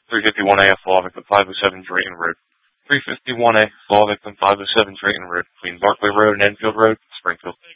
351A, Law Victim 507 Drayton Road. 351A, Law Victim 507 Drayton Road, between Barclay Road and Enfield Road, Springfield.